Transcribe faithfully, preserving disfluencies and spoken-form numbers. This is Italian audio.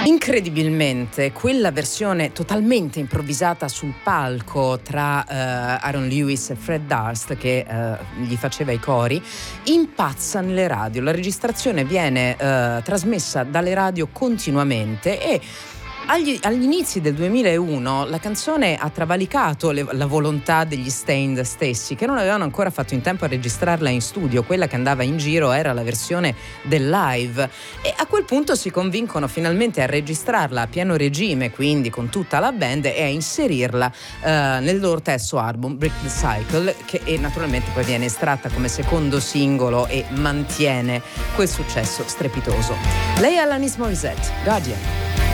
Incredibilmente, quella versione totalmente improvvisata sul palco tra uh, Aaron Lewis e Fred Durst, che uh, gli faceva i cori, impazza nelle radio. La registrazione viene uh, trasmessa dalle radio continuamente e Agli, agli inizi del duemilauno la canzone ha travalicato le, la volontà degli Staind stessi, che non avevano ancora fatto in tempo a registrarla in studio. Quella che andava in giro era la versione del live, e a quel punto si convincono finalmente a registrarla a pieno regime, quindi con tutta la band, e a inserirla uh, nel loro terzo album Break the Cycle, che e naturalmente poi viene estratta come secondo singolo e mantiene quel successo strepitoso. Lei è Alanis Morissette, Guardian.